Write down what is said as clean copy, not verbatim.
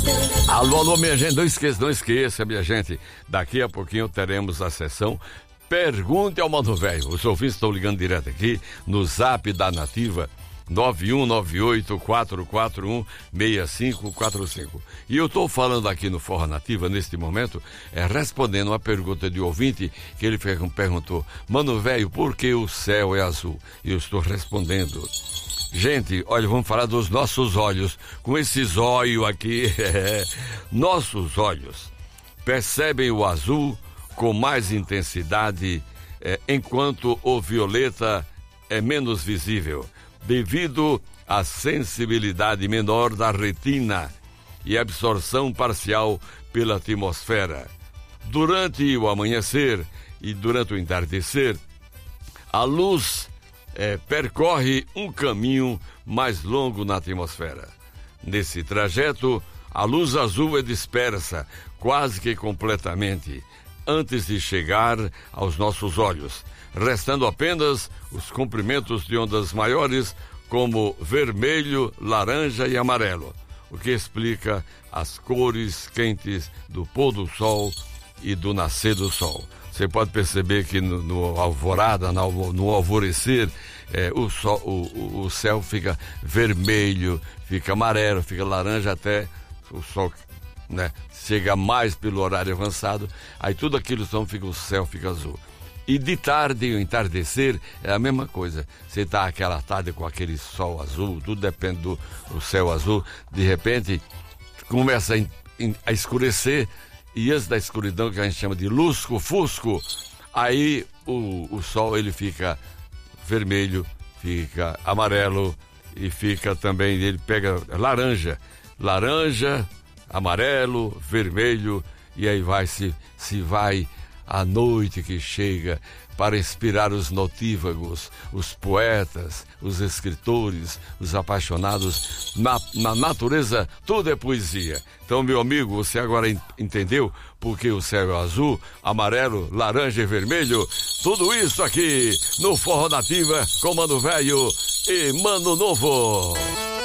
Alô, alô, minha gente, não esqueça, minha gente, daqui a pouquinho teremos a sessão Pergunte ao Mano Velho. Os ouvintes estão ligando direto aqui no zap da Nativa 9198-441-6545. E eu estou falando aqui no Forró Nativa, neste momento, respondendo uma pergunta de ouvinte, que ele perguntou: Mano Velho, por que o céu é azul? E eu estou respondendo. Gente, olha, vamos falar dos nossos olhos. Com esses olhos aqui, nossos olhos percebem o azul com mais intensidade, enquanto o violeta é menos visível, devido à sensibilidade menor da retina e absorção parcial pela atmosfera. Durante o amanhecer e durante o entardecer, a luz percorre um caminho mais longo na atmosfera. Nesse trajeto, a luz azul é dispersa quase que completamente antes de chegar aos nossos olhos, restando apenas os comprimentos de ondas maiores como vermelho, laranja e amarelo, o que explica as cores quentes do pôr do sol e do nascer do sol. Você pode perceber que no alvorada, no alvorecer, o céu fica vermelho, fica amarelo, fica laranja até o sol, né, chega mais pelo horário avançado, aí tudo aquilo o céu fica azul. E de tarde, o entardecer, é a mesma coisa. Você está aquela tarde com aquele sol azul, tudo depende do céu azul, de repente começa a escurecer, e antes da escuridão, que a gente chama de lusco-fusco, aí o sol ele fica vermelho, fica amarelo e fica também, ele pega laranja, amarelo, vermelho, e aí se vai a noite que chega para inspirar os notívagos, os poetas, os escritores, os apaixonados. Na natureza, tudo é poesia. Então, meu amigo, você agora entendeu porque o céu é azul, amarelo, laranja e vermelho? Tudo isso aqui no Forró Nativa com Mano Velho e Mano Novo.